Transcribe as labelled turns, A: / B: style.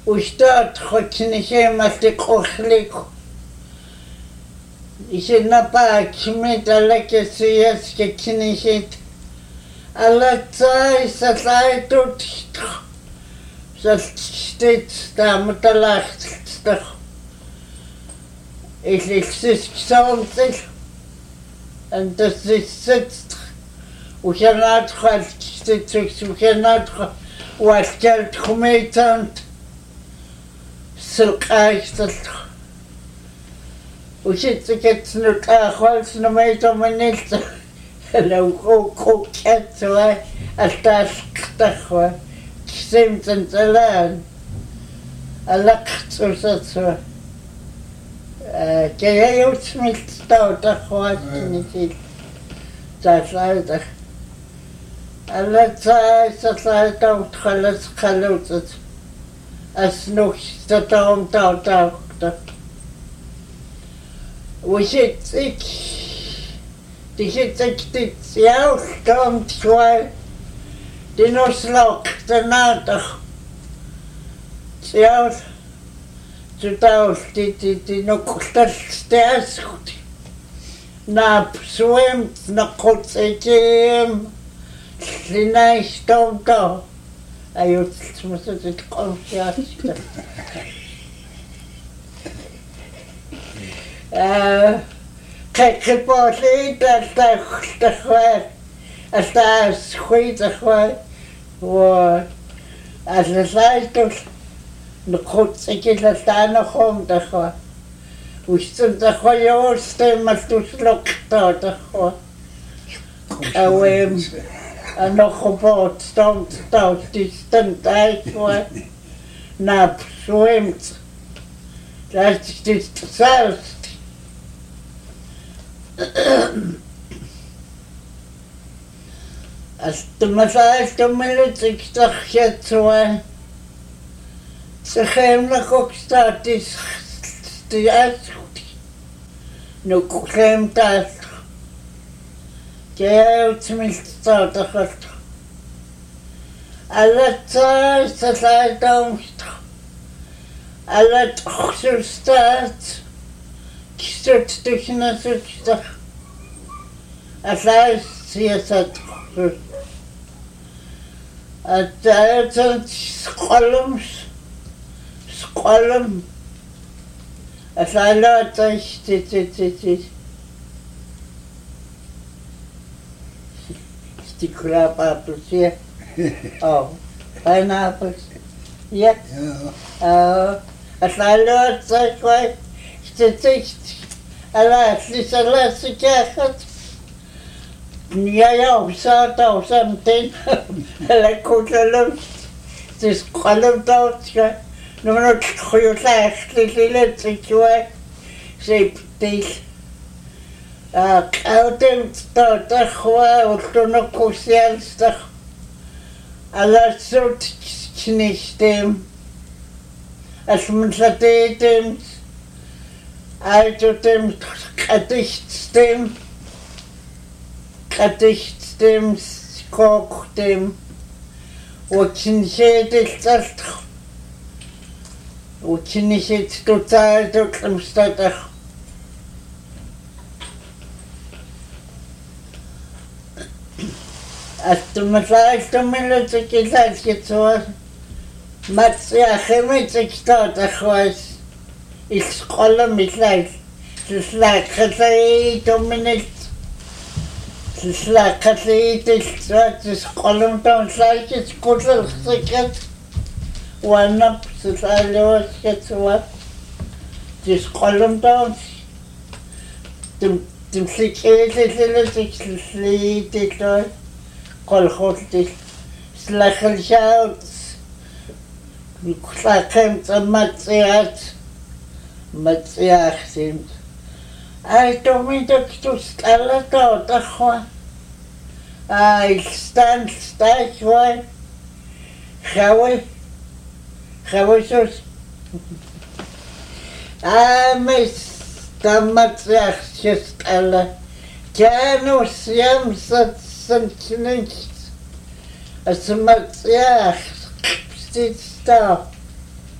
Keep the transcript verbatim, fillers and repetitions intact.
A: Ushtaat xokinisheemasti qoxliku. Isinapa kimit alakasiyas kakinishit. Alatsai salaitut salstit tamatalachtstach. Ich exist something and das ist sitzt. We cannot have stitches, we cannot was geld gemeten. Silk eigenlijk. We zitten het nu als een meter minister. En ook ook het zo als dat toch wel. Stemt en te laan. En lacht zo dat zo. Ken jij iets met stout toch wat niet? Dat is uitig. En dat is dat uit ook geluid geluid. Als nog dat om dat ook. We zit ik. Die zit ik dit jouw stand gewoon. Die nog slok daarna toch. Jouw. Zodat die die die nog steeds goed. Na zwemt na goed ejem. Sinai stond daar. Hij moet het consciënt. Eh, kijk je pas niet dat dat toch wel. Als dat goed toch wel. Wow. Als het zei toch. De goed ik dat daar nog om toch wel. Hoe stond toch wel jouw stem als tu slokt daar toch wel. En en nog gebouwd stond daar die stond uit voor. Na zwemt. Dat is dus zelfs. Als de massage de minuut ik zag je zo. Ze geven nog ook staat is die uitgoed. Nu geven dat. Je tenminste staat er goed. Alle tijd dat hij domst. Alle toch zo staat. Ik stort tussen de zuster. Als hij ziet het goed. Het is een scholms. Scholm. Als hij laat is dit, dit, dit, dit. Die kraapappels hier. Oh, pijnappels. Ja. Oh, als hij laat is, kwijt. Dit is. Helaas, dit is de laatste keer. Ja, ja, zo, zo, zo meteen. Lekker de lucht. Het is kalm dood. Nu moet ik goed zeggen, dit is het niet zo. Ze heeft ik houd dat toch gewoon, toen nog consciëntig. Alles soort knistem. Als men dat deed, uit dem Gedichtstem, Gedichtstem, Kochtem, очень jedes очень jetzt total total als du mir sagst, du mir das gesagt jetzt so, was ja chemisch ich da weiß, ich scrolle mich leicht, das lag gesagt, du mir nicht, das lag gesagt, ich sag, das scrolle mich da und sag, jetzt gut, ich sag, one up, das alles jetzt so, das scrolle mich da und dem, dem Sikete, das ist das Lied, ich sag, kolchottis, slachelshouts, slachem matziat, matziachtim. I don't mean to stall it out, I stand, stand, why? How how is it? I miss the matziach, just alla. Janus yamsat. Sind nichts. Es macht ja, steht da.